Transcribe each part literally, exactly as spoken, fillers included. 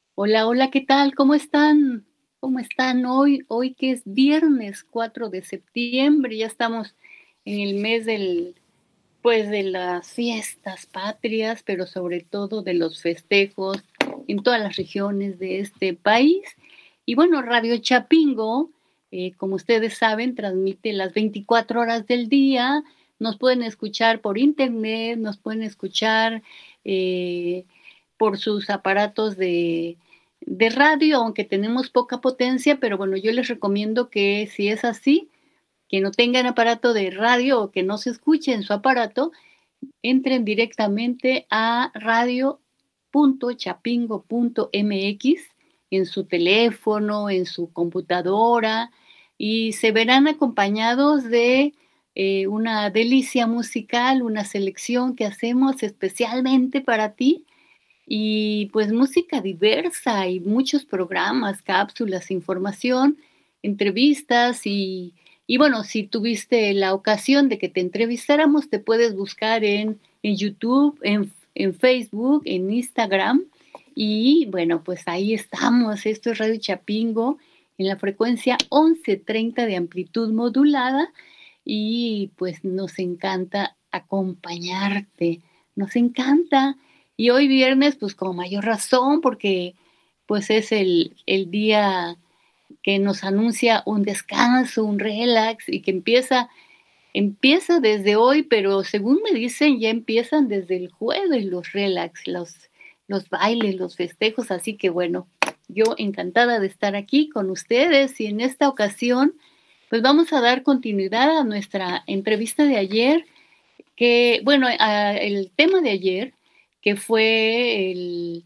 Hola, hola, ¿qué tal? ¿Cómo están? ¿Cómo están hoy? Hoy que es viernes cuatro de septiembre, ya estamos en el mes del, pues de las fiestas patrias, pero sobre todo de los festejos en todas las regiones de este país. Y bueno, Radio Chapingo, eh, como ustedes saben, transmite las veinticuatro horas del día. Nos pueden escuchar por internet, nos pueden escuchar eh, por sus aparatos de, de radio, aunque tenemos poca potencia, pero bueno, yo les recomiendo que si es así, que no tengan aparato de radio o que no se escuche en su aparato, entren directamente a radio punto chapingo punto m x en su teléfono, en su computadora, y se verán acompañados de eh, una delicia musical, una selección que hacemos especialmente para ti, y pues música diversa y muchos programas, cápsulas, información, entrevistas y, y bueno, si tuviste la ocasión de que te entrevistáramos, te puedes buscar en, en YouTube, en, en Facebook, en Instagram y bueno, pues ahí estamos. Esto es Radio Chapingo en la frecuencia once treinta de amplitud modulada y pues nos encanta acompañarte, nos encanta. Y hoy viernes, pues con mayor razón, porque pues es el, el día que nos anuncia un descanso, un relax y que empieza, empieza desde hoy, pero según me dicen ya empiezan desde el jueves los relax, los, los bailes, los festejos, así que bueno, yo encantada de estar aquí con ustedes y en esta ocasión pues vamos a dar continuidad a nuestra entrevista de ayer que, bueno, a- el tema de ayer, que fue el,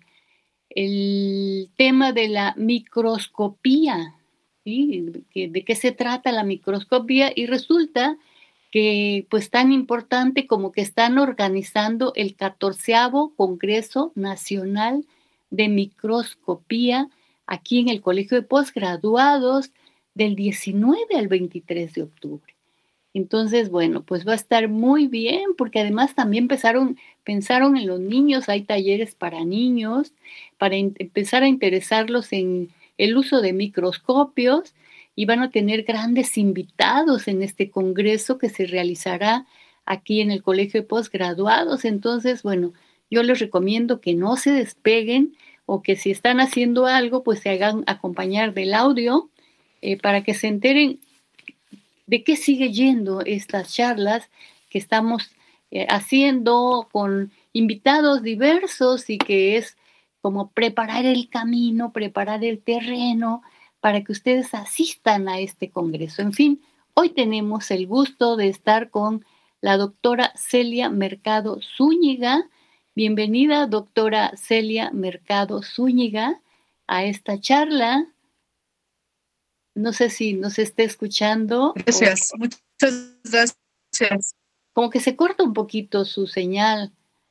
el tema de la microscopía, ¿sí? Que- ¿De qué se trata la microscopía? Y resulta que, pues, tan importante como que están organizando el catorceavo Congreso Nacional de Microscopía aquí en el Colegio de Postgraduados del diecinueve al veintitrés de octubre. Entonces, bueno, pues va a estar muy bien, porque además también pensaron, pensaron en los niños, hay talleres para niños, para in- empezar a interesarlos en el uso de microscopios y van a tener grandes invitados en este congreso que se realizará aquí en el Colegio de Postgraduados. Entonces, bueno, yo les recomiendo que no se despeguen o que si están haciendo algo, pues se hagan acompañar del audio eh, para que se enteren de qué sigue yendo estas charlas que estamos eh, haciendo con invitados diversos y que es como preparar el camino, preparar el terreno para que ustedes asistan a este congreso. En fin, hoy tenemos el gusto de estar con la doctora Celia Mercado Zúñiga. Bienvenida, doctora Celia Mercado Zúñiga, a esta charla. No sé si nos esté escuchando o Gracias, muchas gracias. como que se corta un poquito su señal.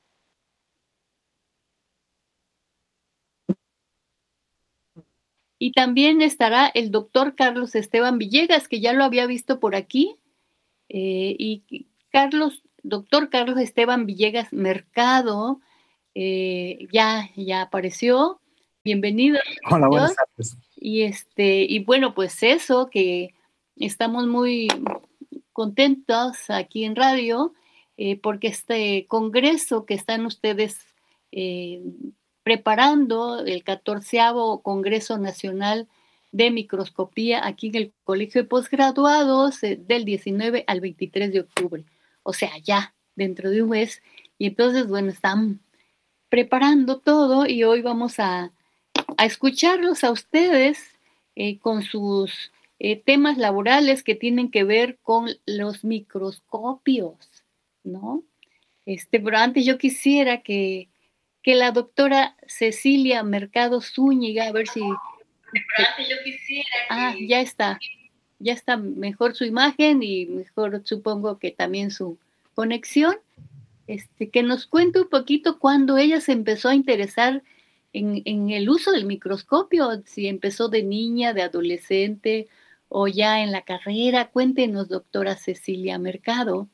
Y también estará el doctor Carlos Esteban Villegas, que ya lo había visto por aquí. Eh, y Carlos, doctor Carlos Esteban Villegas Mercado, eh, ya, ya apareció. Bienvenido, Hola, buenas Dios. tardes. Y este, y bueno, pues eso, que estamos muy contentos aquí en radio, eh, porque este congreso que están ustedes eh, preparando, el catorceavo Congreso Nacional de Microscopía aquí en el Colegio de Postgraduados eh, del diecinueve al veintitrés de octubre, o sea, ya dentro de un mes. Y entonces, bueno, están preparando todo y hoy vamos a a escucharlos a ustedes eh, con sus eh, temas laborales que tienen que ver con los microscopios, ¿no? Este, pero antes yo quisiera que, que la doctora Cecilia Mercado Zúñiga, a ver si... Pero antes yo quisiera Ah, que... ya está, ya está mejor su imagen y mejor supongo que también su conexión. Este, que nos cuente un poquito cuando ella se empezó a interesar en, en el uso del microscopio, si empezó de niña, de adolescente o ya en la carrera. Cuéntenos, doctora Cecilia Mercado.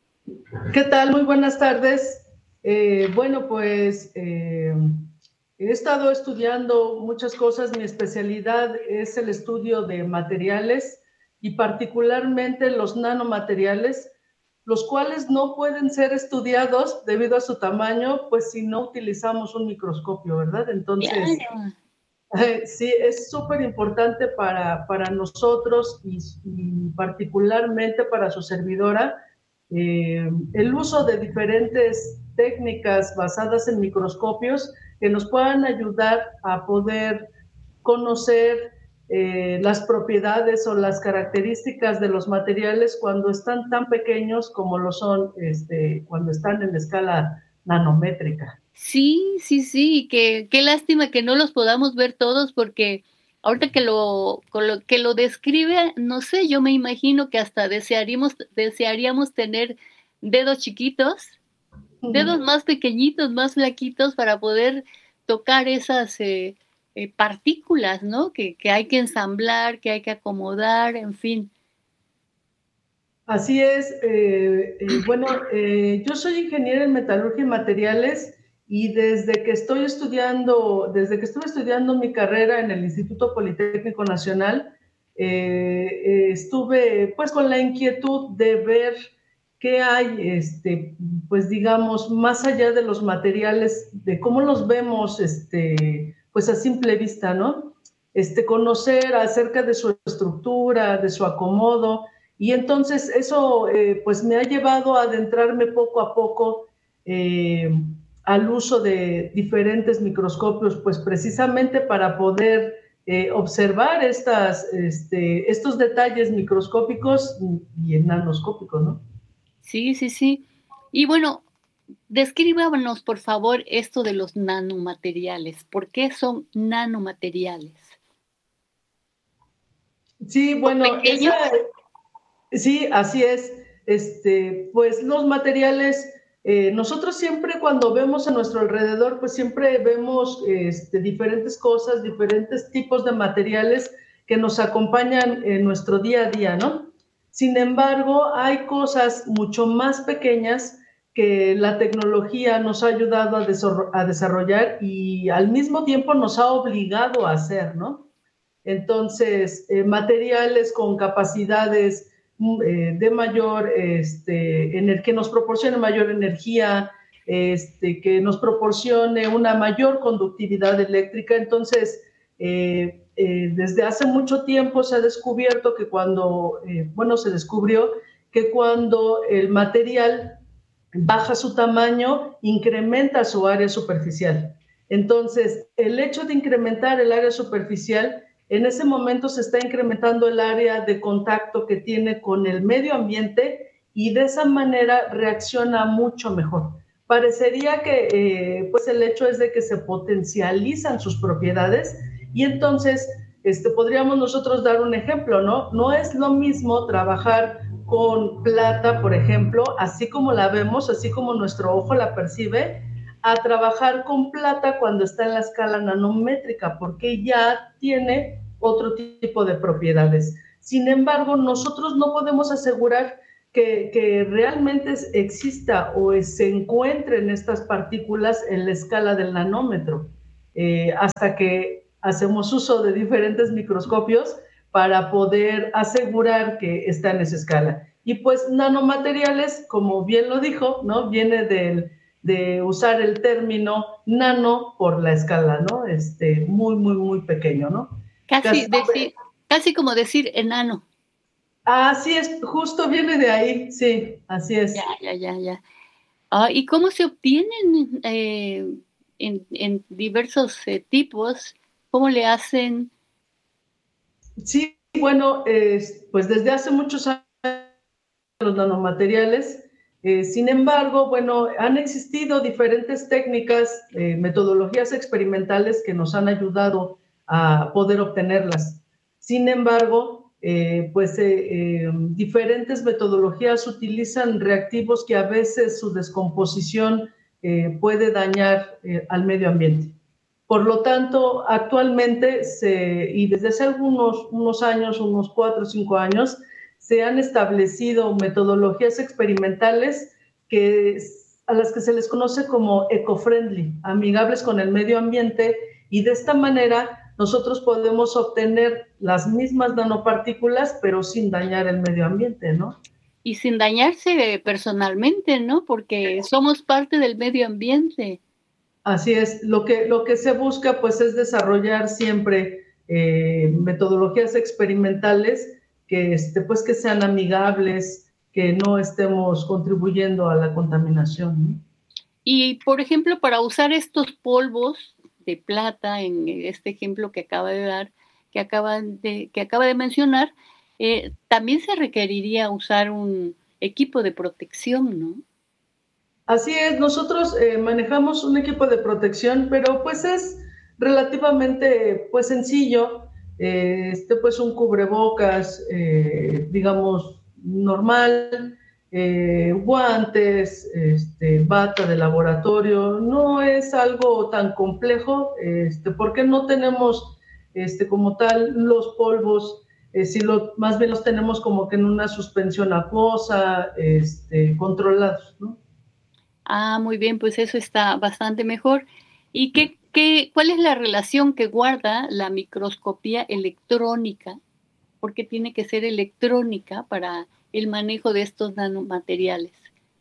¿Qué tal? Muy buenas tardes. Eh, bueno, pues eh, he estado estudiando muchas cosas. Mi especialidad es el estudio de materiales y particularmente los nanomateriales, los cuales no pueden ser estudiados debido a su tamaño, pues si no utilizamos un microscopio, ¿verdad? Entonces, Claro. eh, sí, es súper importante para, para nosotros y, y particularmente para su servidora, eh, el uso de diferentes técnicas basadas en microscopios que nos puedan ayudar a poder conocer eh, las propiedades o las características de los materiales cuando están tan pequeños como lo son este, cuando están en escala nanométrica. Sí, sí, sí, que qué lástima que no los podamos ver todos, porque ahorita que lo con lo que lo describe, no sé, yo me imagino que hasta desearíamos desearíamos tener dedos chiquitos, dedos más pequeñitos, más flaquitos para poder tocar esas, eh eh, partículas, ¿no? Que que hay que ensamblar, que hay que acomodar, en fin. Así es. Eh, eh, bueno, eh, yo soy ingeniera en metalurgia y materiales y desde que estoy estudiando, desde que estuve estudiando mi carrera en el Instituto Politécnico Nacional, eh, eh, estuve pues con la inquietud de ver qué hay, este, pues digamos, más allá de los materiales, de cómo los vemos, este, pues a simple vista, ¿no? Este, conocer acerca de su estructura, de su acomodo. Y entonces eso eh, pues me ha llevado a adentrarme poco a poco eh, al uso de diferentes microscopios, pues precisamente para poder eh, observar estas, este, estos detalles microscópicos y nanoscópicos, ¿no? Sí, sí, sí. Y bueno, descríbanos, por favor, esto de los nanomateriales. ¿Por qué son nanomateriales? Sí, ¿Son bueno, esa, pequeños? sí, así es. Este, pues los materiales, eh, nosotros siempre cuando vemos a nuestro alrededor, pues siempre vemos este, diferentes cosas, diferentes tipos de materiales que nos acompañan en nuestro día a día, ¿no? Sin embargo, hay cosas mucho más pequeñas que la tecnología nos ha ayudado a, a desarrollar y al mismo tiempo nos ha obligado a hacer, ¿no? Entonces, eh, materiales con capacidades eh, de mayor, este, que nos proporcione mayor energía, este, que nos proporcione una mayor conductividad eléctrica. Entonces, eh, eh, desde hace mucho tiempo se ha descubierto que cuando, eh, bueno, se descubrió que cuando el material baja su tamaño, incrementa su área superficial. Entonces, el hecho de incrementar el área superficial, en ese momento se está incrementando el área de contacto que tiene con el medio ambiente y de esa manera reacciona mucho mejor. Parecería que eh, pues el hecho es de que se potencializan sus propiedades y entonces este, podríamos nosotros dar un ejemplo, ¿no? No es lo mismo trabajar con plata, por ejemplo, así como la vemos, así como nuestro ojo la percibe, a trabajar con plata cuando está en la escala nanométrica, porque ya tiene otro tipo de propiedades. Sin embargo, nosotros no podemos asegurar que, que realmente exista o se encuentren estas partículas en la escala del nanómetro, eh, hasta que hacemos uso de diferentes microscopios para poder asegurar que está en esa escala. Y pues nanomateriales, como bien lo dijo, ¿no? Viene del, de usar el término nano por la escala, ¿no? Este, muy, muy, muy pequeño, ¿no? Casi Casi, decir, casi como decir enano. Así es, justo viene de ahí, sí, así es. Ya, ya, ya, ya. Ah, ¿y cómo se obtienen eh, en, en diversos eh, tipos? ¿Cómo le hacen? Sí, bueno, eh, pues desde hace muchos años los nanomateriales. Eh, sin embargo, bueno, han existido diferentes técnicas, eh, metodologías experimentales que nos han ayudado a poder obtenerlas. Sin embargo, eh, pues eh, eh, diferentes metodologías utilizan reactivos que a veces su descomposición eh, puede dañar eh, al medio ambiente. Por lo tanto, actualmente, se, y desde hace algunos unos años, unos cuatro o cinco años, se han establecido metodologías experimentales que a las que se les conoce como eco-friendly, amigables con el medio ambiente, y de esta manera nosotros podemos obtener las mismas nanopartículas, pero sin dañar el medio ambiente, ¿no? Y sin dañarse personalmente, ¿no? Porque somos parte del medio ambiente. Así es, lo que, lo que se busca pues es desarrollar siempre eh, metodologías experimentales que, este, pues, que sean amigables, que no estemos contribuyendo a la contaminación, ¿no? Y, por ejemplo, para usar estos polvos de plata, en este ejemplo que acaba de dar, que, acaban de, que acaba de mencionar, eh, también se requeriría usar un equipo de protección, ¿no? Así es, nosotros eh, manejamos un equipo de protección, pero pues es relativamente pues sencillo, eh, este pues un cubrebocas, eh, digamos, normal, eh, guantes, este, bata de laboratorio, no es algo tan complejo, este, porque no tenemos este, como tal los polvos, eh, si lo, más bien los tenemos como que en una suspensión acuosa, este, controlados, ¿no? Ah, muy bien, pues eso está bastante mejor. ¿Y qué, qué, cuál es la relación que guarda la microscopía electrónica? ¿Por qué tiene que ser electrónica para el manejo de estos nanomateriales?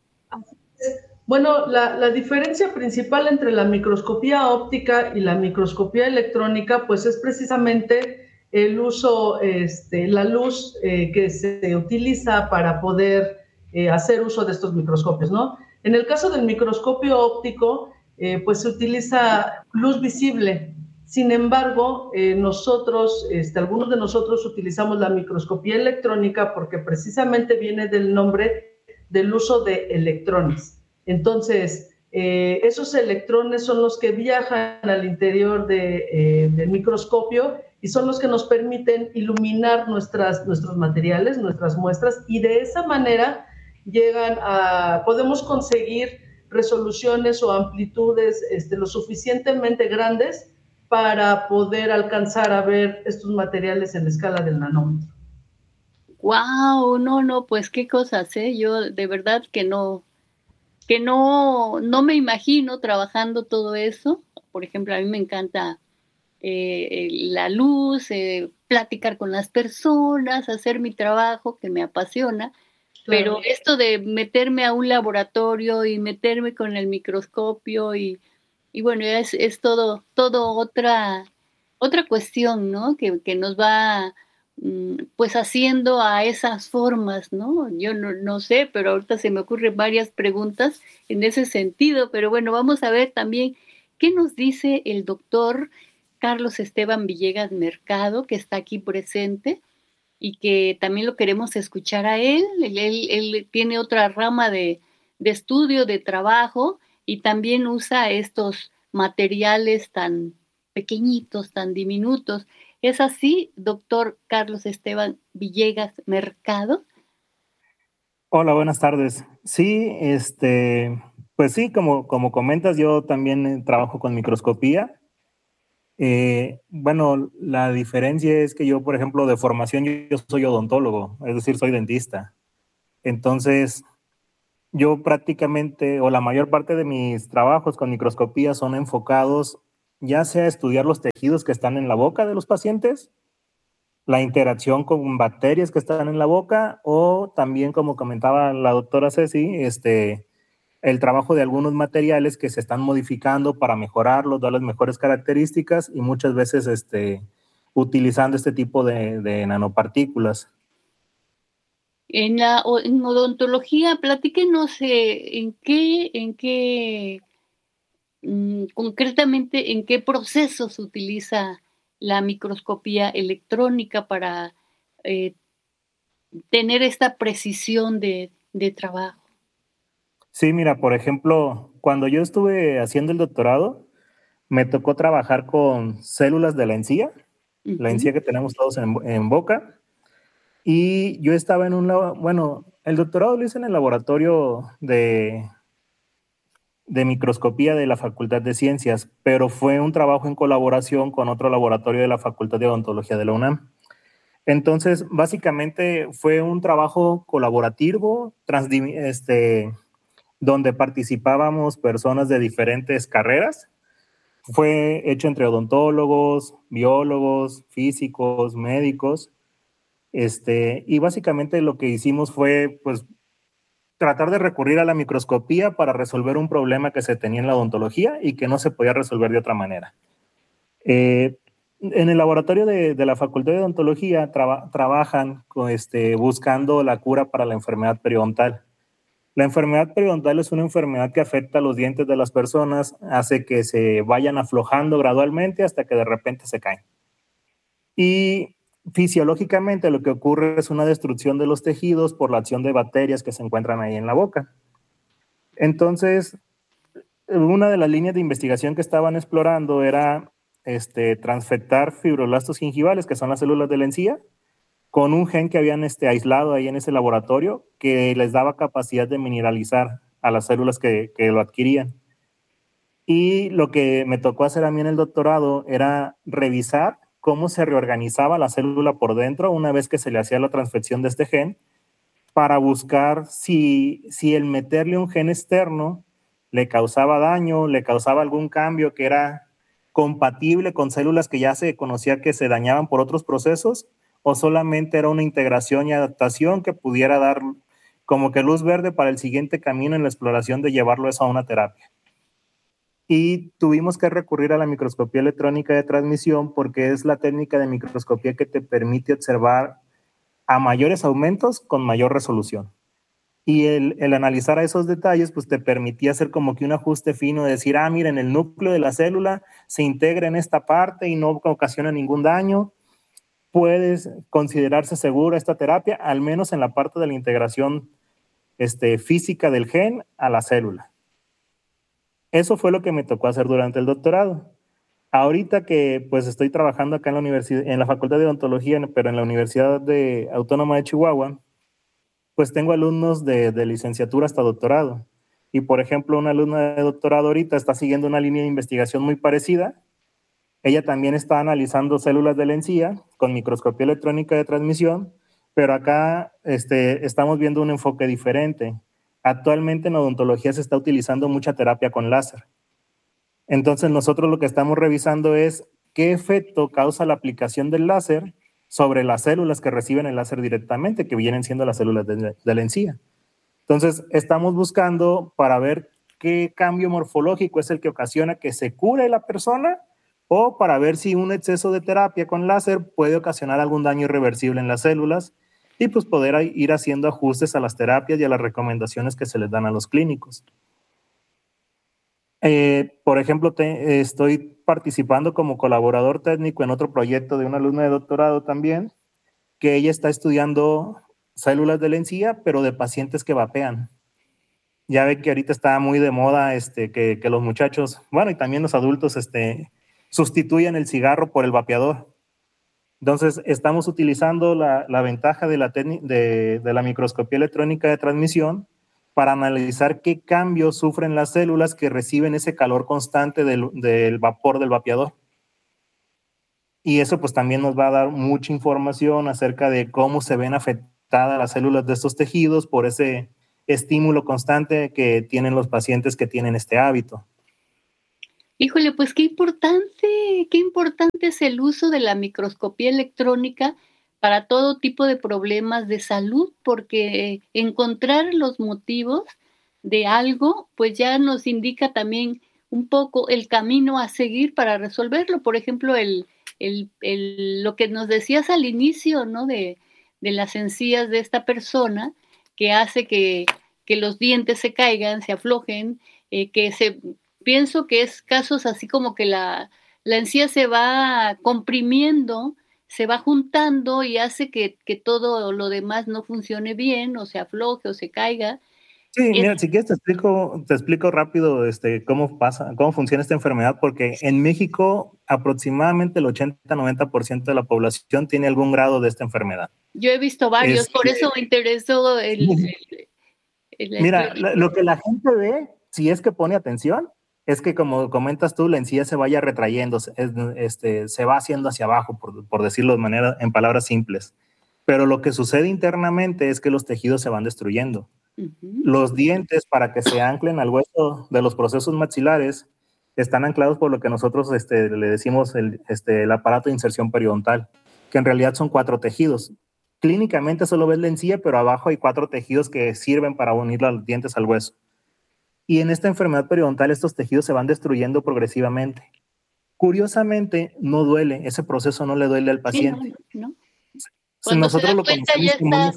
Bueno, la, la diferencia principal entre la microscopía óptica y la microscopía electrónica, pues es precisamente el uso, este, la luz eh, que se utiliza para poder eh, hacer uso de estos microscopios, ¿no? En el caso del microscopio óptico, eh, pues se utiliza luz visible. Sin embargo, eh, nosotros, este, algunos de nosotros utilizamos la microscopía electrónica porque precisamente viene del nombre del uso de electrones. Entonces, eh, esos electrones son los que viajan al interior de, eh, del microscopio y son los que nos permiten iluminar nuestras, nuestros materiales, nuestras muestras, y de esa manera llegan a, podemos conseguir resoluciones o amplitudes este, lo suficientemente grandes para poder alcanzar a ver estos materiales en la escala del nanómetro. Wow, no, no, pues qué cosas, ¿eh? Yo de verdad que no, que no, no me imagino trabajando todo eso. Por ejemplo, a mí me encanta eh, la luz, eh, platicar con las personas, hacer mi trabajo que me apasiona, Claro. pero esto de meterme a un laboratorio y meterme con el microscopio y, y bueno, es, es todo, todo otra, otra cuestión, ¿no? Que, que nos va pues haciendo a esas formas, ¿no? Yo no, no sé, pero ahorita se me ocurren varias preguntas en ese sentido, pero bueno, vamos a ver también qué nos dice el doctor Carlos Esteban Villegas Mercado, que está aquí presente y que también lo queremos escuchar a él. Él, él, él tiene otra rama de, de estudio, de trabajo, y también usa estos materiales tan pequeñitos, tan diminutos. ¿Es así, doctor Carlos Esteban Villegas Mercado? Hola, buenas tardes. Sí, este, pues sí, como, como comentas, yo también trabajo con microscopía. Eh, bueno, la diferencia es que yo, por ejemplo, de formación, yo, yo soy odontólogo, es decir, soy dentista. Entonces, yo prácticamente, o la mayor parte de mis trabajos con microscopía son enfocados ya sea a estudiar los tejidos que están en la boca de los pacientes, la interacción con bacterias que están en la boca, o también, como comentaba la doctora Ceci, este, el trabajo de algunos materiales que se están modificando para mejorarlos, darles mejores características y muchas veces este, utilizando este tipo de, de nanopartículas. En la en odontología, platíquenos eh, en qué, en qué mmm, concretamente en qué proceso se utiliza la microscopía electrónica para eh, tener esta precisión de, de trabajo. Sí, mira, por ejemplo, cuando yo estuve haciendo el doctorado, me tocó trabajar con células de la encía, uh-huh. la encía que tenemos todos en, en boca, y yo estaba en un, bueno, el doctorado lo hice en el laboratorio de, de microscopía de la Facultad de Ciencias, pero fue un trabajo en colaboración con otro laboratorio de la Facultad de Odontología de la UNAM. Entonces, básicamente fue un trabajo colaborativo, transdim- este, donde participábamos personas de diferentes carreras. Fue hecho entre odontólogos, biólogos, físicos, médicos. Este, y básicamente lo que hicimos fue pues, tratar de recurrir a la microscopía para resolver un problema que se tenía en la odontología y que no se podía resolver de otra manera. Eh, en el laboratorio de, de la Facultad de Odontología traba, trabajan con, este, buscando la cura para la enfermedad periodontal. La enfermedad periodontal es una enfermedad que afecta a los dientes de las personas, hace que se vayan aflojando gradualmente hasta que de repente se caen. Y fisiológicamente lo que ocurre es una destrucción de los tejidos por la acción de bacterias que se encuentran ahí en la boca. Entonces, una de las líneas de investigación que estaban explorando era este, transfectar fibroblastos gingivales, que son las células de la encía, con un gen que habían este, aislado ahí en ese laboratorio que les daba capacidad de mineralizar a las células que, que lo adquirían. Y lo que me tocó hacer a mí en el doctorado era revisar cómo se reorganizaba la célula por dentro una vez que se le hacía la transfección de este gen, para buscar si, si el meterle un gen externo le causaba daño, le causaba algún cambio que era compatible con células que ya se conocía que se dañaban por otros procesos, o solamente era una integración y adaptación que pudiera dar como que luz verde para el siguiente camino en la exploración de llevarlo eso a una terapia. Y tuvimos que recurrir a la microscopía electrónica de transmisión porque es la técnica de microscopía que te permite observar a mayores aumentos con mayor resolución. Y el, el analizar a esos detalles pues te permitía hacer como que un ajuste fino de decir, ah, miren, el núcleo de la célula se integra en esta parte y no ocasiona ningún daño. Puedes considerarse segura esta terapia, al menos en la parte de la integración este, física del gen a la célula. Eso fue lo que me tocó hacer durante el doctorado. Ahorita que pues estoy trabajando acá en la universidad, en la Facultad de Odontología, pero en la Universidad de, Autónoma de Chihuahua, pues tengo alumnos de, de licenciatura hasta doctorado. Y por ejemplo, una alumna de doctorado ahorita está siguiendo una línea de investigación muy parecida. Ella también está analizando células de la encía con microscopía electrónica de transmisión, pero acá este, estamos viendo un enfoque diferente. Actualmente en odontología se está utilizando mucha terapia con láser. Entonces nosotros lo que estamos revisando es qué efecto causa la aplicación del láser sobre las células que reciben el láser directamente, que vienen siendo las células de, de la encía. Entonces estamos buscando para ver qué cambio morfológico es el que ocasiona que se cure la persona, o para ver si un exceso de terapia con láser puede ocasionar algún daño irreversible en las células y pues poder ir haciendo ajustes a las terapias y a las recomendaciones que se les dan a los clínicos. Eh, por ejemplo, te, estoy participando como colaborador técnico en otro proyecto de una alumna de doctorado también, que ella está estudiando células de la encía, pero de pacientes que vapean. Ya ve que ahorita está muy de moda este, que, que los muchachos, bueno, y también los adultos, este, sustituyen el cigarro por el vapeador. Entonces, estamos utilizando la, la ventaja de la, de, de la microscopía electrónica de transmisión para analizar qué cambios sufren las células que reciben ese calor constante del, del vapor del vapeador. Y eso pues también nos va a dar mucha información acerca de cómo se ven afectadas las células de estos tejidos por ese estímulo constante que tienen los pacientes que tienen este hábito. Híjole, pues qué importante, qué importante es el uso de la microscopía electrónica para todo tipo de problemas de salud, porque encontrar los motivos de algo, pues ya nos indica también un poco el camino a seguir para resolverlo. Por ejemplo, el, el, el, lo que nos decías al inicio, ¿no? De, de las encías de esta persona, que hace que, que los dientes se caigan, se aflojen, eh, que se... Pienso que es casos así como que la, la encía se va comprimiendo, se va juntando y hace que, que todo lo demás no funcione bien, o se afloje o se caiga. Sí, es, mira, si quieres te explico, te explico rápido este, cómo pasa, cómo funciona esta enfermedad, porque en México aproximadamente el ochenta a noventa por ciento de la población tiene algún grado de esta enfermedad. Yo he visto varios, este, por eso me interesó el... el, el, el mira, el, lo que la gente ve, si es que pone atención, es que como comentas tú, la encía se vaya retrayendo, es, este, se va haciendo hacia abajo, por, por decirlo de manera, en palabras simples. Pero lo que sucede internamente es que los tejidos se van destruyendo. Uh-huh. Los dientes, para que se anclen al hueso de los procesos maxilares, están anclados por lo que nosotros este, le decimos el, este, el aparato de inserción periodontal, que en realidad son cuatro tejidos. Clínicamente solo ves la encía, pero abajo hay cuatro tejidos que sirven para unir los dientes al hueso. Y en esta enfermedad periodontal estos tejidos se van destruyendo progresivamente. Curiosamente, no duele, ese proceso no le duele al paciente. Sí, no, no. Si nosotros lo conocemos, como una,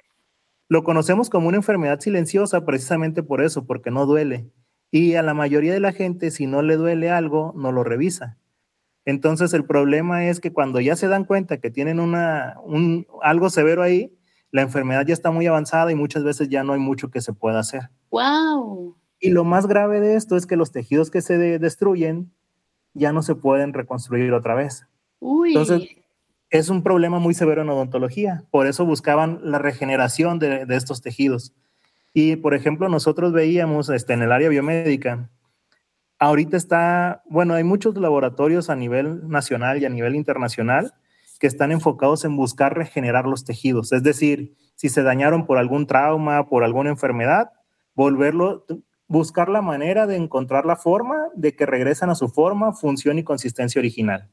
lo conocemos como una enfermedad silenciosa precisamente por eso, porque no duele. Y a la mayoría de la gente, si no le duele algo, no lo revisa. Entonces, el problema es que cuando ya se dan cuenta que tienen una, un, algo severo ahí, la enfermedad ya está muy avanzada y muchas veces ya no hay mucho que se pueda hacer. ¡Wow! Y lo más grave de esto es que los tejidos que se de- destruyen ya no se pueden reconstruir otra vez. Uy. Entonces, es un problema muy severo en odontología. Por eso buscaban la regeneración de, de estos tejidos. Y, por ejemplo, nosotros veíamos este, en el área biomédica, ahorita está, bueno, hay muchos laboratorios a nivel nacional y a nivel internacional que están enfocados en buscar regenerar los tejidos. Es decir, si se dañaron por algún trauma, por alguna enfermedad, volverlo, buscar la manera de encontrar la forma de que regresan a su forma, función y consistencia original.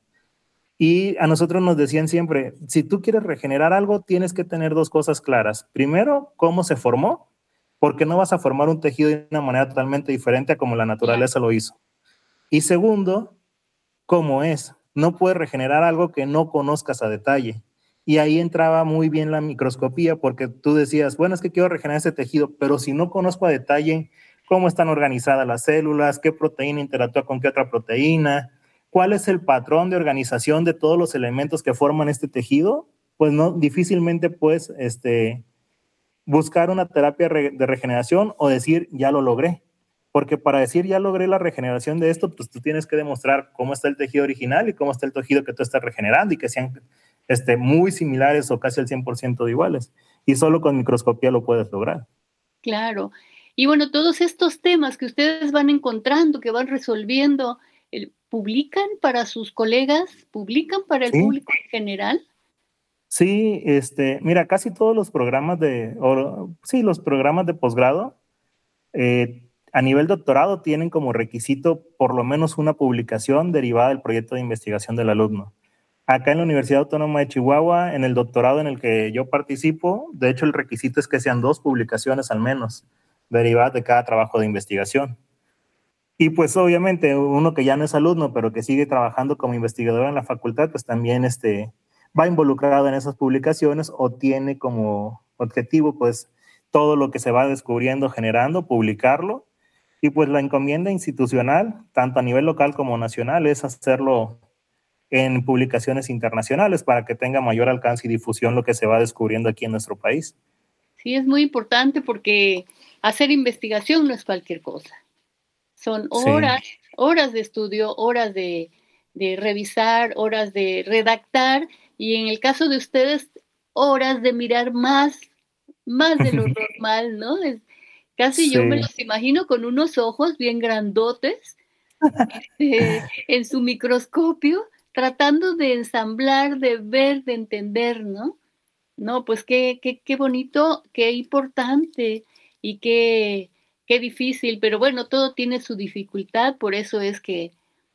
Y a nosotros nos decían siempre, si tú quieres regenerar algo, tienes que tener dos cosas claras. Primero, cómo se formó, porque no vas a formar un tejido de una manera totalmente diferente a como la naturaleza lo hizo. Y segundo, cómo es. No puedes regenerar algo que no conozcas a detalle. Y ahí entraba muy bien la microscopía, porque tú decías, bueno, es que quiero regenerar ese tejido, pero si no conozco a detalle cómo están organizadas las células, qué proteína interactúa con qué otra proteína, cuál es el patrón de organización de todos los elementos que forman este tejido, pues no, difícilmente puedes este, buscar una terapia de regeneración o decir, ya lo logré. Porque para decir, ya logré la regeneración de esto, pues tú tienes que demostrar cómo está el tejido original y cómo está el tejido que tú estás regenerando y que sean este, muy similares o casi al cien por ciento iguales. Y solo con microscopía lo puedes lograr. Claro. Y bueno, todos estos temas que ustedes van encontrando, que van resolviendo, ¿publican para sus colegas? ¿Publican para el ¿Sí? público en general? Sí, este, mira, casi todos los programas de, o, sí, los programas de posgrado, eh, a nivel doctorado tienen como requisito por lo menos una publicación derivada del proyecto de investigación del alumno. Acá en la Universidad Autónoma de Chihuahua, en el doctorado en el que yo participo, de hecho el requisito es que sean dos publicaciones al menos, derivadas de cada trabajo de investigación. Y pues obviamente uno que ya no es alumno, pero que sigue trabajando como investigador en la facultad, pues también este, va involucrado en esas publicaciones o tiene como objetivo pues todo lo que se va descubriendo, generando, publicarlo. Y pues la encomienda institucional, tanto a nivel local como nacional, es hacerlo en publicaciones internacionales para que tenga mayor alcance y difusión lo que se va descubriendo aquí en nuestro país. Sí, es muy importante porque hacer investigación no es cualquier cosa. Son horas, sí. horas de estudio, horas de, de revisar, horas de redactar y en el caso de ustedes, horas de mirar más, más de lo normal, ¿no? Es, casi sí. Yo me los imagino con unos ojos bien grandotes eh, en su microscopio, tratando de ensamblar, de ver, de entender, ¿no? No, pues qué, qué, qué bonito, qué importante y qué, qué difícil, pero bueno, todo tiene su dificultad, por eso es que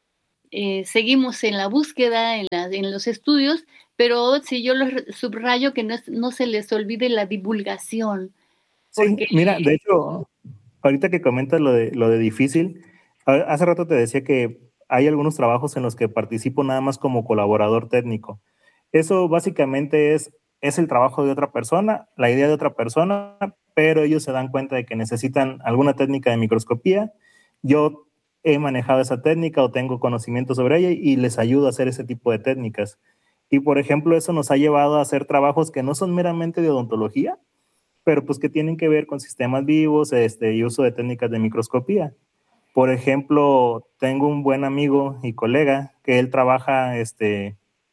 eh, seguimos en la búsqueda, en, la, en los estudios, pero si yo los subrayo que no, no se les olvide la divulgación. Porque... Sí, mira, de hecho, ahorita que comentas lo de, lo de difícil, hace rato te decía que hay algunos trabajos en los que participo nada más como colaborador técnico. Eso básicamente es, es el trabajo de otra persona, la idea de otra persona, pero ellos se dan cuenta de que necesitan alguna técnica de microscopía. Yo he manejado esa técnica o tengo conocimiento sobre ella y les ayudo a hacer ese tipo de técnicas. Y, por ejemplo, eso nos ha llevado a hacer trabajos que no son meramente de odontología, pero pues que tienen que ver con sistemas vivos este, y uso de técnicas de microscopía. Por ejemplo, tengo un buen amigo y colega que él trabaja este,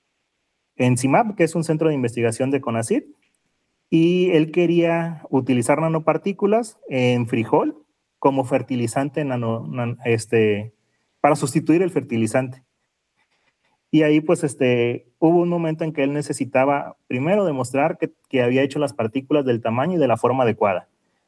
en CIMAP, que es un centro de investigación de CONACYT, y él quería utilizar nanopartículas en frijol como fertilizante nano, nan, este, para sustituir el fertilizante. Y ahí pues este, hubo un momento en que él necesitaba primero demostrar que, que había hecho las partículas del tamaño y de la forma adecuada.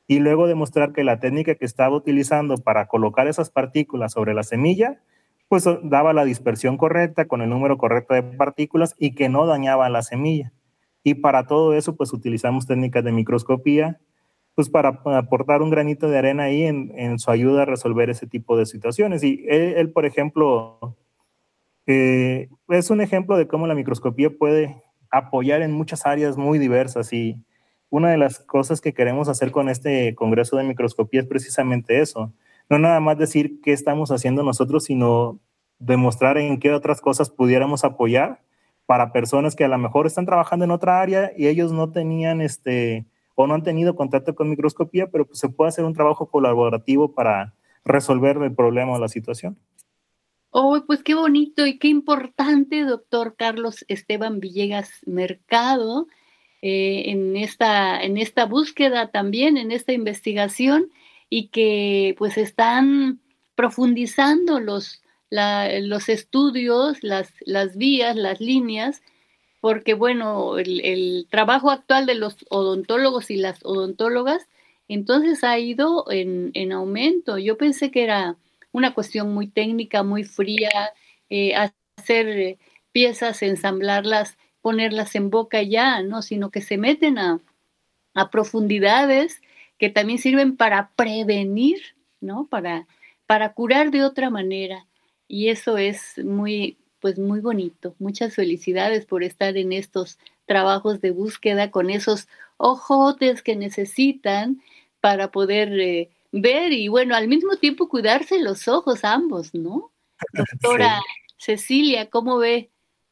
y luego demostrar que la técnica que estaba utilizando para colocar esas partículas sobre la semilla, pues daba la dispersión correcta con el número correcto de partículas y que no dañaba la semilla. Y para todo eso, pues utilizamos técnicas de microscopía, pues para aportar un granito de arena ahí en, en su ayuda a resolver ese tipo de situaciones. Y él, él por ejemplo, eh, es un ejemplo de cómo la microscopía puede apoyar en muchas áreas muy diversas, y una de las cosas que queremos hacer con este Congreso de Microscopía es precisamente eso. No nada más decir qué estamos haciendo nosotros, sino demostrar en qué otras cosas pudiéramos apoyar para personas que a lo mejor están trabajando en otra área y ellos no tenían este, o no han tenido contacto con microscopía, pero pues se puede hacer un trabajo colaborativo para resolver el problema o la situación. Oh, pues qué bonito y qué importante, doctor Carlos Esteban Villegas Mercado, eh, en, esta, en esta búsqueda también, en esta investigación, y que pues están profundizando los, la, los estudios, las, las vías, las líneas, porque bueno, el, el trabajo actual de los odontólogos y las odontólogas entonces ha ido en, en aumento. Yo pensé que era una cuestión muy técnica, muy fría, eh, hacer eh, piezas, ensamblarlas, ponerlas en boca ya, ¿no? Sino que se meten a, a profundidades que también sirven para prevenir, ¿no? Para, para curar de otra manera. Y eso es muy, pues muy bonito. Muchas felicidades por estar en estos trabajos de búsqueda con esos ojotes que necesitan para poder eh, ver y, bueno, al mismo tiempo cuidarse los ojos ambos, ¿no? Doctora sí. Cecilia, ¿cómo ve?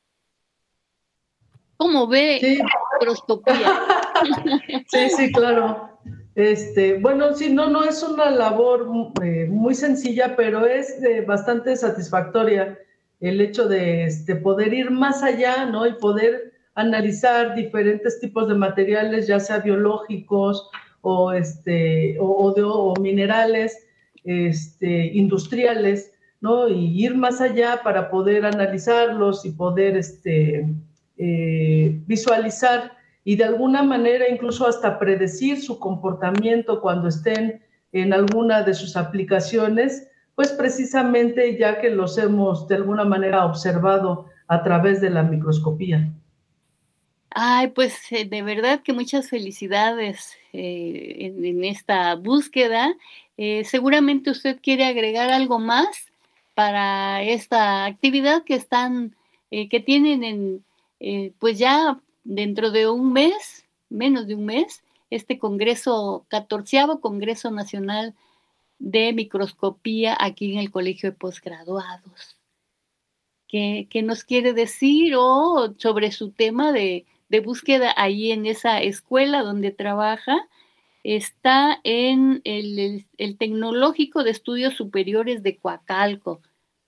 ¿Cómo ve sí. la microscopía? Sí, sí, claro. Este, bueno, sí, no, no es una labor eh, muy sencilla, pero es eh, bastante satisfactoria el hecho de este, poder ir más allá, ¿no? Y poder analizar diferentes tipos de materiales, ya sea biológicos o, este, o, o, de, o minerales este, industriales, ¿no? Y ir más allá para poder analizarlos y poder este, eh, visualizar y de alguna manera incluso hasta predecir su comportamiento cuando estén en alguna de sus aplicaciones, pues precisamente ya que los hemos de alguna manera observado a través de la microscopía. Ay, pues eh, de verdad que muchas felicidades eh, en, en esta búsqueda. Eh, seguramente usted quiere agregar algo más para esta actividad que están, eh, que tienen en, eh, pues ya dentro de un mes, menos de un mes, este Congreso, catorceavo Congreso Nacional de Microscopía aquí en el Colegio de Postgraduados. ¿Qué, qué nos quiere decir o sobre su tema de, de búsqueda ahí en esa escuela donde trabaja? Está en el, el, el Tecnológico de Estudios Superiores de Coacalco.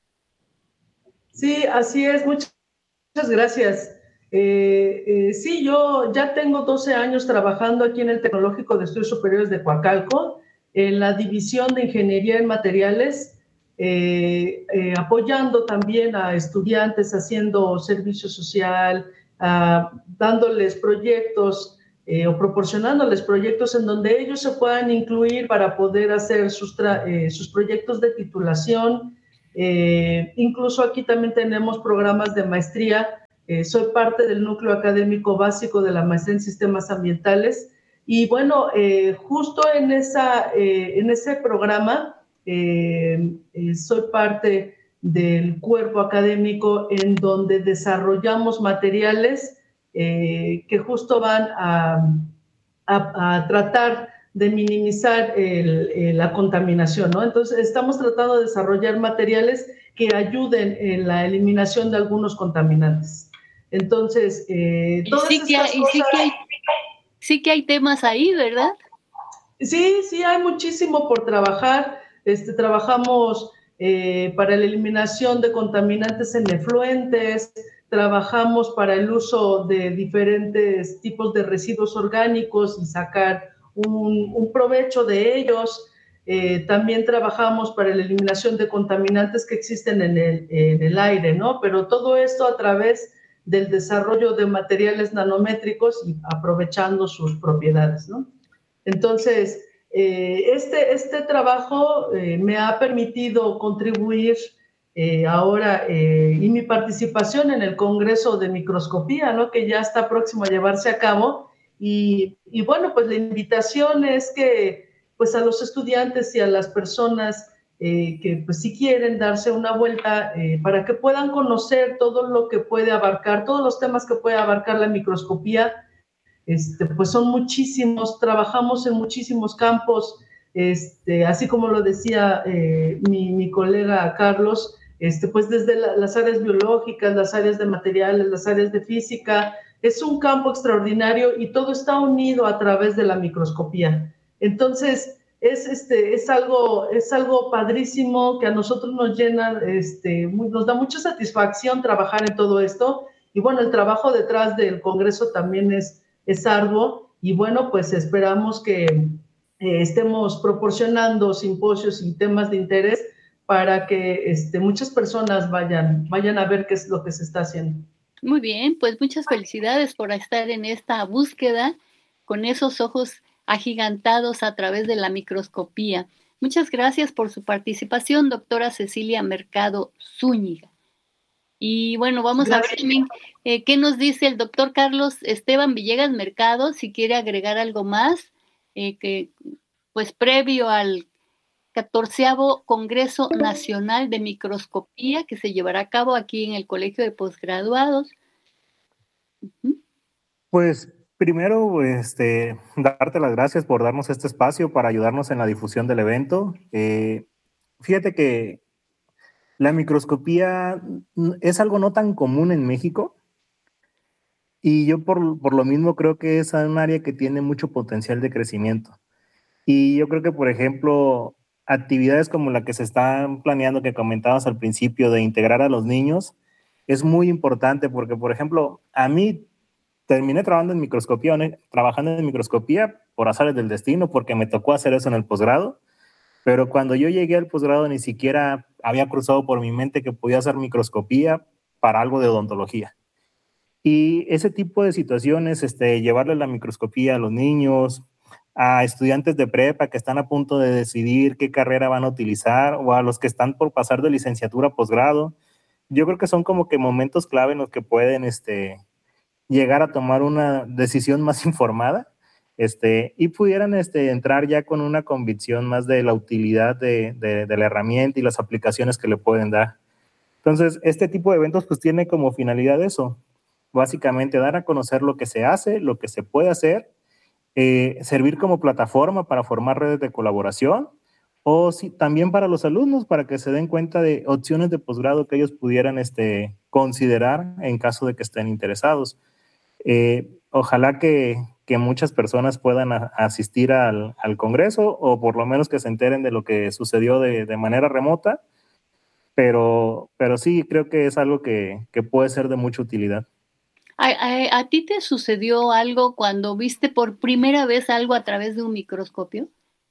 Sí, así es. Muchas, muchas gracias. Eh, eh, sí, yo ya tengo doce años trabajando aquí en el Tecnológico de Estudios Superiores de Coacalco, en la División de Ingeniería en Materiales, eh, eh, apoyando también a estudiantes, haciendo servicio social, uh, dándoles proyectos eh, o proporcionándoles proyectos en donde ellos se puedan incluir para poder hacer sus, eh, sus proyectos de titulación. Eh, incluso aquí también tenemos programas de maestría. Eh, soy parte del núcleo académico básico de la maestría en sistemas ambientales y bueno, eh, justo en, esa, eh, en ese programa eh, eh, soy parte del cuerpo académico en donde desarrollamos materiales eh, que justo van a, a, a tratar de minimizar el, el, la contaminación, ¿no? Entonces, estamos tratando de desarrollar materiales que ayuden en la eliminación de algunos contaminantes. Entonces, eh, y todas sí que, estas hay, cosas... sí, que hay, sí que hay temas ahí, ¿verdad? Sí, sí, hay muchísimo por trabajar. Este, trabajamos eh, para la eliminación de contaminantes en efluentes, trabajamos para el uso de diferentes tipos de residuos orgánicos y sacar un, un provecho de ellos. Eh, también trabajamos para la eliminación de contaminantes que existen en el, en el aire, ¿no? Pero todo esto a través del desarrollo de materiales nanométricos y aprovechando sus propiedades, ¿no? Entonces, eh, este, este trabajo eh, me ha permitido contribuir eh, ahora eh, y mi participación en el Congreso de Microscopía, ¿no? Que ya está próximo a llevarse a cabo. Y, y bueno, pues la invitación es que pues a los estudiantes y a las personas eh, que pues si quieren darse una vuelta eh, para que puedan conocer todo lo que puede abarcar, todos los temas que puede abarcar la microscopía. Este, pues son muchísimos, trabajamos en muchísimos campos, este, así como lo decía eh, mi, mi colega Carlos, este, pues desde la, las áreas biológicas, las áreas de materiales, las áreas de física, es un campo extraordinario y todo está unido a través de la microscopía. Entonces, es, este, es, algo, es algo padrísimo que a nosotros nos llena, este, nos da mucha satisfacción trabajar en todo esto. Y bueno, el trabajo detrás del Congreso también es, es arduo. Y bueno, pues esperamos que eh, estemos proporcionando simposios y temas de interés para que este, muchas personas vayan, vayan a ver qué es lo que se está haciendo. Muy bien, pues muchas felicidades por estar en esta búsqueda con esos ojos agigantados a través de la microscopía. Muchas gracias por su participación, doctora Cecilia Mercado Zúñiga. Y bueno, vamos gracias. a ver también eh, qué nos dice el doctor Carlos Esteban Villegas Mercado, si quiere agregar algo más, eh, que pues previo al catorceavo Congreso Nacional de Microscopía que se llevará a cabo aquí en el Colegio de Postgraduados. Uh-huh. Pues primero, este, darte las gracias por darnos este espacio para ayudarnos en la difusión del evento. Eh, fíjate que la microscopía es algo no tan común en México y yo por, por lo mismo creo que es un área que tiene mucho potencial de crecimiento. Y yo creo que, por ejemplo, actividades como la que se están planeando, que comentabas al principio, de integrar a los niños, es muy importante porque, por ejemplo, a mí terminé trabajando en microscopía, trabajando en microscopía por azares del destino, porque me tocó hacer eso en el posgrado, pero cuando yo llegué al posgrado ni siquiera había cruzado por mi mente que podía hacer microscopía para algo de odontología. Y ese tipo de situaciones, este, llevarle la microscopía a los niños, a estudiantes de prepa que están a punto de decidir qué carrera van a utilizar, o a los que están por pasar de licenciatura a posgrado, yo creo que son como que momentos clave en los que pueden este, llegar a tomar una decisión más informada este, y pudieran este, entrar ya con una convicción más de la utilidad de, de, de la herramienta y las aplicaciones que le pueden dar. Entonces, este tipo de eventos pues tiene como finalidad eso, básicamente dar a conocer lo que se hace, lo que se puede hacer, eh, servir como plataforma para formar redes de colaboración o si, también para los alumnos para que se den cuenta de opciones de posgrado que ellos pudieran este, considerar en caso de que estén interesados. Eh, ojalá que, que muchas personas puedan a, asistir al, al Congreso o por lo menos que se enteren de lo que sucedió de, de manera remota, pero, pero sí creo que es algo que, que puede ser de mucha utilidad. ¿A, a, ¿A ti te sucedió algo cuando viste por primera vez algo a través de un microscopio?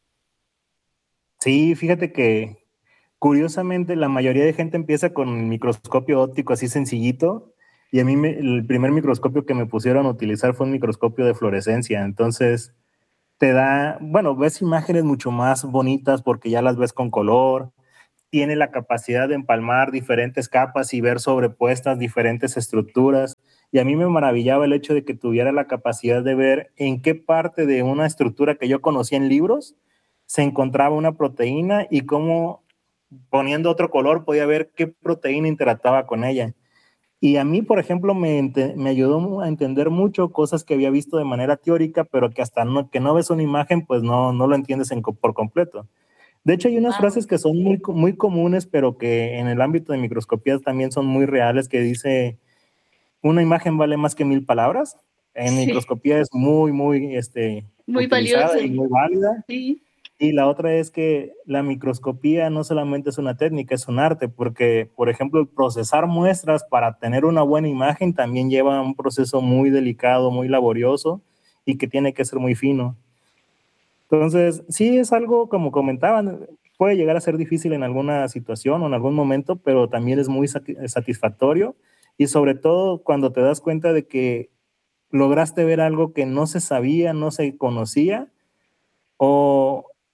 Sí, fíjate que curiosamente la mayoría de gente empieza con el microscopio óptico así sencillito y a mí me, el primer microscopio que me pusieron a utilizar fue un microscopio de fluorescencia. Entonces te da, bueno, ves imágenes mucho más bonitas porque ya las ves con color, tiene la capacidad de empalmar diferentes capas y ver sobrepuestas diferentes estructuras. Y a mí me maravillaba el hecho de que tuviera la capacidad de ver en qué parte de una estructura que yo conocía en libros se encontraba una proteína y cómo poniendo otro color podía ver qué proteína interactuaba con ella. Y a mí, por ejemplo, me, me ayudó a entender mucho cosas que había visto de manera teórica, pero que hasta no, que no ves una imagen, pues no, no lo entiendes en, por completo. De hecho, hay unas wow. frases que son muy, muy comunes, pero que en el ámbito de microscopía también son muy reales, que dice, una imagen vale más que mil palabras. En sí. microscopía es muy, muy, este, muy valiosa y muy válida. Sí. Y la otra es que la microscopía no solamente es una técnica, es un arte, porque, por ejemplo, el procesar muestras para tener una buena imagen también lleva un proceso muy delicado, muy laborioso y que tiene que ser muy fino. Entonces, sí es algo, como comentaban, puede llegar a ser difícil en alguna situación o en algún momento, pero también es muy satisfactorio y sobre todo cuando te das cuenta de que lograste ver algo que no se sabía, no se conocía o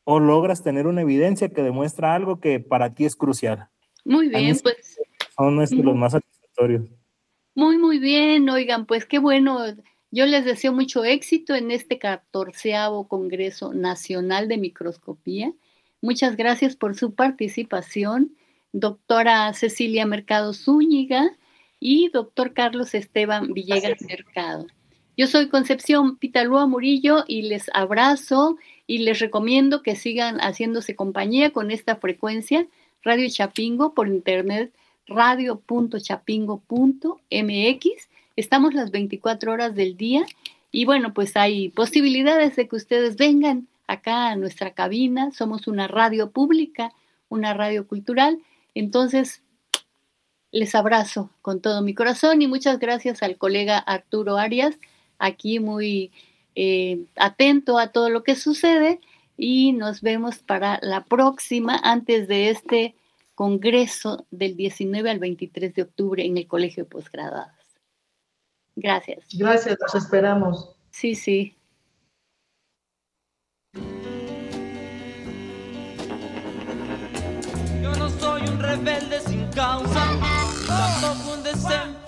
o logras tener una evidencia que demuestra algo que para ti es crucial. Muy bien, pues. Son estos los más satisfactorios. Muy, muy bien, oigan, pues qué bueno. Yo les deseo mucho éxito en este catorceavo Congreso Nacional de Microscopía. Muchas gracias por su participación, doctora Cecilia Mercado Zúñiga y doctor Carlos Esteban Villegas Mercado. Yo soy Concepción Pitalúa Murillo y les abrazo y les recomiendo que sigan haciéndose compañía con esta frecuencia, Radio Chapingo, por internet, radio punto chapingo punto m x. Estamos las veinticuatro horas del día y bueno, pues hay posibilidades de que ustedes vengan acá a nuestra cabina. Somos una radio pública, una radio cultural. Entonces, les abrazo con todo mi corazón y muchas gracias al colega Arturo Arias, aquí muy eh, atento a todo lo que sucede, y nos vemos para la próxima, antes de este congreso del diecinueve al veintitrés de octubre en el Colegio de Posgraduados. Gracias. Gracias, los esperamos. Sí, sí. Yo no soy un rebelde sin causa, tampoco un decente